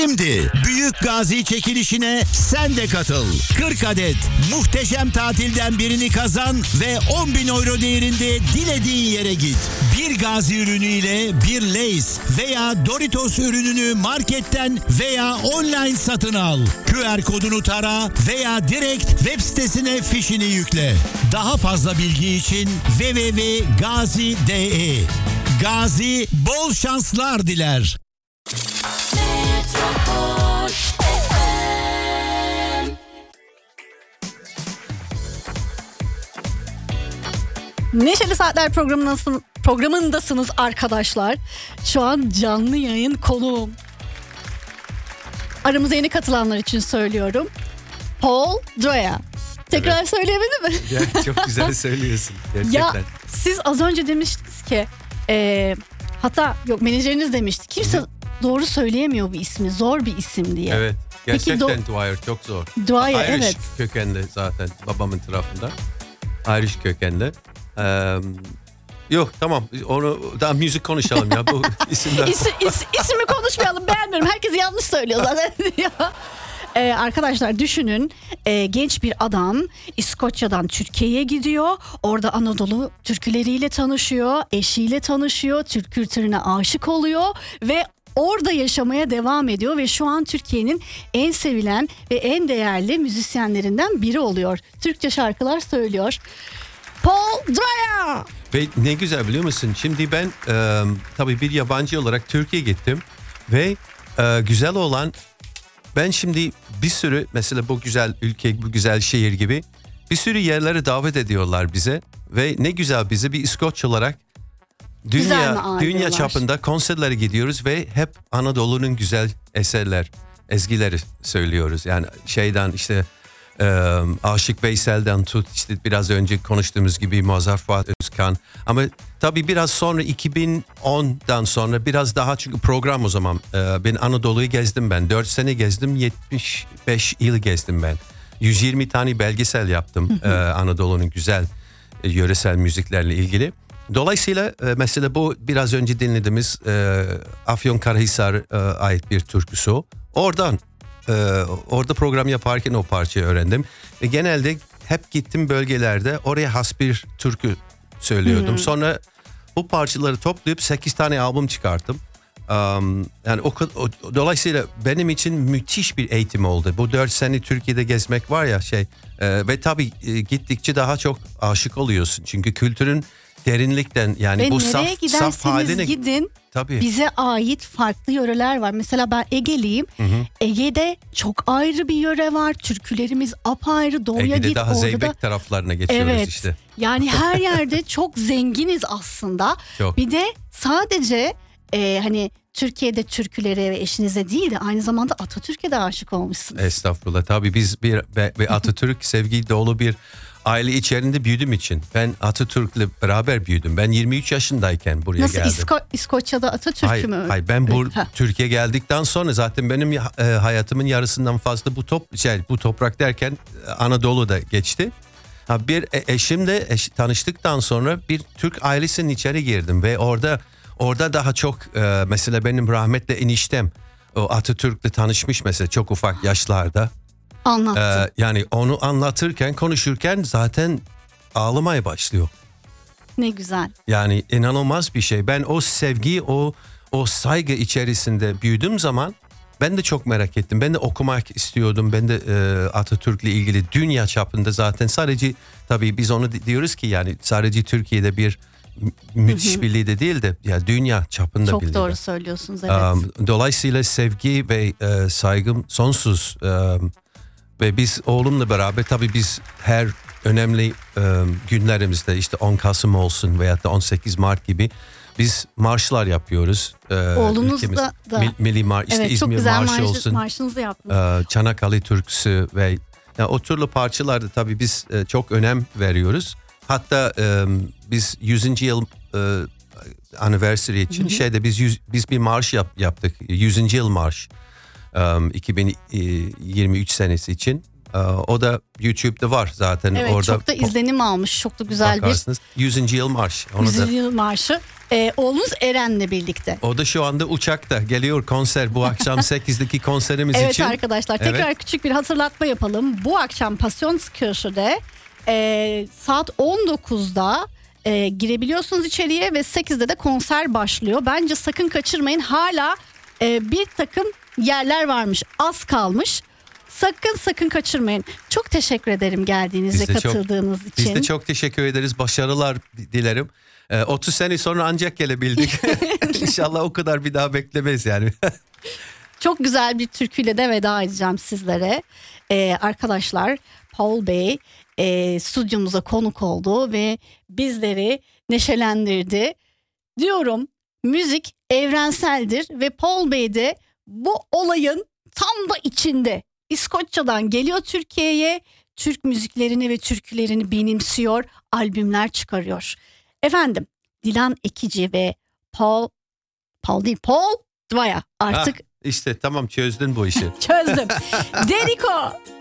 Şimdi Büyük Gazi çekilişine sen de katıl. 40 adet muhteşem tatilden birini kazan ve 10.000 euro değerinde dilediğin yere git. Bir Gazi ürünüyle bir Lay's veya Doritos ürününü marketten veya online satın al. QR kodunu tara veya direkt web sitesine fişini yükle. Daha fazla bilgi için www.gazi.de. Gazi bol şanslar diler. Neşeli Saatler programındasınız arkadaşlar. Şu an canlı yayın konuğum. Aramıza yeni katılanlar için söylüyorum. Paul Droya. Tekrar evet. Söyleyemedim mi? Ya, çok güzel söylüyorsun gerçekten. Ya siz az önce demiştiniz ki hatta yok menajeriniz demişti. Kimse doğru söyleyemiyor bu ismi. Zor bir isim diye. Evet. Gerçekten Dwyer çok zor. Dwyer Irish evet. kökenli zaten babamın tarafında. Irish kökenli. Yok tamam onu daha müzik konuşalım ya bu isimler. İsmi konuşmayalım, beğenmiyorum. Herkes yanlış söylüyor zaten. Arkadaşlar düşünün, genç bir adam İskoçya'dan Türkiye'ye gidiyor. Orada Anadolu türküleriyle tanışıyor, eşiyle tanışıyor, Türk kültürüne aşık oluyor ve orada yaşamaya devam ediyor ve şu an Türkiye'nin en sevilen ve en değerli müzisyenlerinden biri oluyor. Türkçe şarkılar söylüyor. Paul Droya. Ve ne güzel biliyor musun? Şimdi ben tabii bir yabancı olarak Türkiye'ye gittim ve güzel olan, ben şimdi bir sürü mesela bu güzel ülke, bu güzel şehir gibi bir sürü yerlere davet ediyorlar bize ve ne güzel bize bir İskoç olarak dünya çapında konserlere gidiyoruz ve hep Anadolu'nun güzel eserler, ezgileri söylüyoruz. Yani şeyden işte Aşık Veysel'den tut işte biraz önce konuştuğumuz gibi Mazhar Fuat Özkan, ama tabii biraz sonra 2010'dan sonra biraz daha, çünkü program o zaman ben Anadolu'yu gezdim, ben 4 sene gezdim, 75 il gezdim ben, 120 tane belgesel yaptım Anadolu'nun güzel yöresel müziklerle ilgili. Dolayısıyla mesela bu biraz önce dinlediğimiz Afyonkarahisar'a ait bir türküsü. Orada program yaparken o parçayı öğrendim. Ve genelde hep gittim bölgelerde oraya has bir türkü söylüyordum. Sonra bu parçaları toplayıp 8 tane albüm çıkarttım. Yani dolayısıyla benim için müthiş bir eğitim oldu. Bu 4 sene Türkiye'de gezmek var ya ve tabii gittikçe daha çok aşık oluyorsun. Çünkü kültürün derinlikten, yani ve bu saf haline gidin. Tabii. Bize ait farklı yöreler var. Mesela ben Ege'liyim. Ege'de çok ayrı bir yöre var. Türkülerimiz apayrı. Doğuya Ege'de git. daha Zeybek taraflarına geçiyoruz evet. işte. Yani her yerde çok zenginiz aslında. Çok. Bir de sadece hani Türkiye'de türkülere ve eşinize değil de aynı zamanda Atatürk'e de aşık olmuşsunuz. Estağfurullah. Tabii biz bir Atatürk sevgi dolu bir aile içerisinde büyüdüğüm için. Ben Atatürk'le beraber büyüdüm. Ben 23 yaşındayken buraya geldim. Nasıl İskoçya'da Atatürk'ü mü? Hayır, ben Türkiye geldikten sonra zaten benim hayatımın yarısından fazla bu toprak derken Anadolu'da geçti. Bir eşimle tanıştıktan sonra bir Türk ailesinin içeri girdim ve orada daha çok mesela benim rahmetli eniştem o Atatürk'le tanışmış mesela çok ufak yaşlarda. Anlattı. Yani onu anlatırken, konuşurken zaten ağlamaya başlıyor. Ne güzel. Yani inanılmaz bir şey. Ben o sevgi, o saygı içerisinde büyüdüğüm zaman ben de çok merak ettim. Ben de okumak istiyordum. Ben de Atatürk'le ilgili dünya çapında zaten sadece, tabii biz onu diyoruz ki yani sadece Türkiye'de bir müthiş bir lider değil de ya dünya çapında çok bir lider. Çok doğru söylüyorsunuz, evet. Dolayısıyla sevgi ve saygım sonsuz. Ve biz oğlumla beraber tabii biz her önemli günlerimizde işte 10 Kasım olsun veyahut da 18 Mart gibi biz marşlar yapıyoruz. Oğlunuz da. Milli Marş, işte evet, İzmir Marşı olsun. Marşınızı yaptınız. Çanakkale Türküsü ve yani o türlü parçalarda tabii biz çok önem veriyoruz. Hatta biz 100. yıl anniversary için biz bir marş yaptık. 100. yıl marş. 2023 senesi için. O da YouTube'da var zaten. Evet, orada çok da izlenim almış. Çok da güzel bakarsınız. 100. yıl marş. Onu 100. da. yıl marşı. Oğlunuz Eren'le birlikte. O da şu anda uçakta geliyor konser bu akşam 8'deki konserimiz Evet için. arkadaşlar, tekrar Evet. küçük bir hatırlatma yapalım. Bu akşam Passionskirche'de saat 19'da girebiliyorsunuz içeriye ve 8'de de konser başlıyor. Bence sakın kaçırmayın. Hala bir takım yerler varmış. Az kalmış. Sakın kaçırmayın. Çok teşekkür ederim geldiğinizde, Biz de katıldığınız için. Biz de çok teşekkür ederiz. Başarılar dilerim. 30 sene sonra ancak gelebildik. İnşallah o kadar bir daha beklemeyiz yani. Çok güzel bir türküyle de veda edeceğim sizlere. Arkadaşlar, Paul Bey stüdyomuza konuk oldu ve bizleri neşelendirdi. Diyorum, müzik evrenseldir ve Paul Bey de bu olayın tam da içinde. İskoçya'dan geliyor Türkiye'ye, Türk müziklerini ve türkülerini benimsiyor, albümler çıkarıyor. Efendim, Dilan Ekici ve Paul Dwyer artık İşte tamam, çözdün bu işi. çözdüm. Deriko